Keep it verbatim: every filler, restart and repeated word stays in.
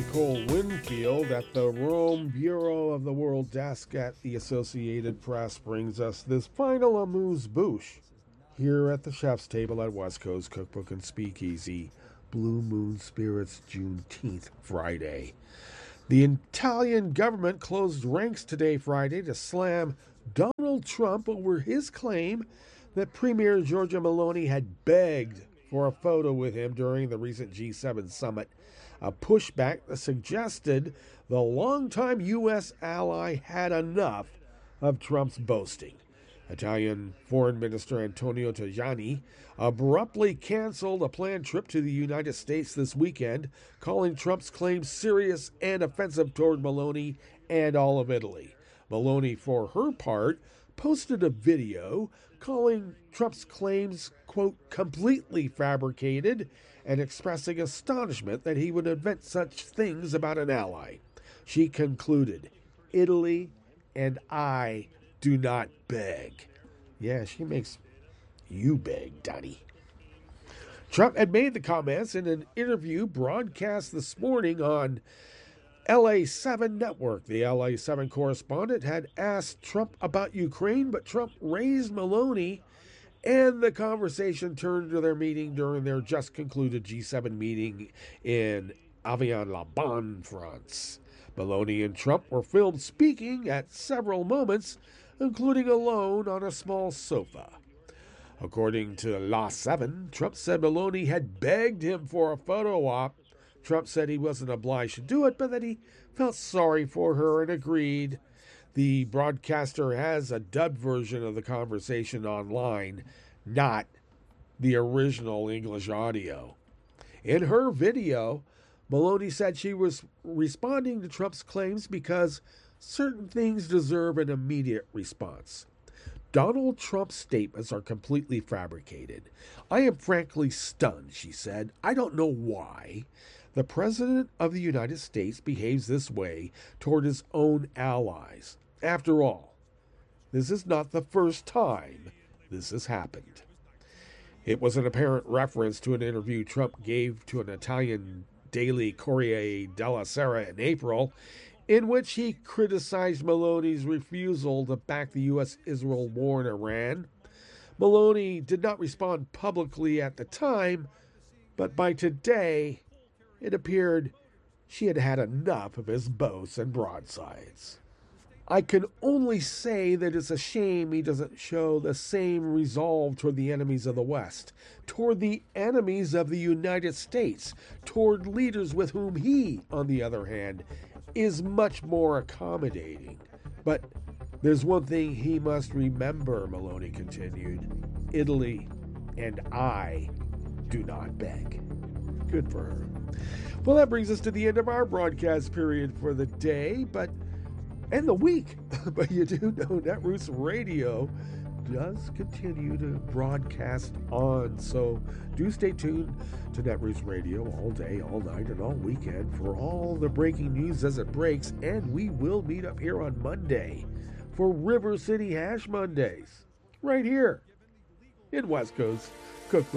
Nicole Winfield at the Rome Bureau of the World Desk at the Associated Press brings us this final amuse-bouche here at the chef's table at West Coast Cookbook and Speakeasy, Blue Moon Spirits, Juneteenth, Friday. The Italian government closed ranks today, Friday, to slam Donald Trump over his claim that Premier Giorgia Meloni had begged for a photo with him during the recent G seven summit, a pushback that suggested the longtime U S ally had enough of Trump's boasting. Italian Foreign Minister Antonio Tajani abruptly canceled a planned trip to the United States this weekend, calling Trump's claims serious and offensive toward Meloni and all of Italy. Meloni, for her part, posted a video calling Trump's claims, quote, completely fabricated and expressing astonishment that he would invent such things about an ally. She concluded, Italy and I do not beg. Yeah, she makes you beg, Donnie. Trump had made the comments in an interview broadcast this morning on L A seven Network. The L A seven correspondent had asked Trump about Ukraine, but Trump raised Meloni, and the conversation turned to their meeting during their just concluded G seven meeting in Avion-la-Bonne, France. Meloni and Trump were filmed speaking at several moments, including alone on a small sofa. According to La seven, Trump said Meloni had begged him for a photo op. Trump said he wasn't obliged to do it, but that he felt sorry for her and agreed. The broadcaster has a dubbed version of the conversation online, not the original English audio. In her video, Meloni said she was responding to Trump's claims because certain things deserve an immediate response. Donald Trump's statements are completely fabricated. I am frankly stunned, she said. I don't know why the President of the United States behaves this way toward his own allies. After all, this is not the first time this has happened. It was an apparent reference to an interview Trump gave to an Italian daily Corriere della Sera in April, in which he criticized Meloni's refusal to back the U S Israel war in Iran. Meloni did not respond publicly at the time, but by today, it appeared she had had enough of his boasts and broadsides. I can only say that it's a shame he doesn't show the same resolve toward the enemies of the West, toward the enemies of the United States, toward leaders with whom he, on the other hand, is much more accommodating. But there's one thing he must remember, Meloni continued. Italy and I do not beg. Good for her. Well, that brings us to the end of our broadcast period for the day, but and the week. But you do know Netroots Radio does continue to broadcast on, so do stay tuned to Netroots Radio all day, all night, and all weekend for all the breaking news as it breaks. And we will meet up here on Monday for River City Hash Mondays, right here in West Coast Cookbook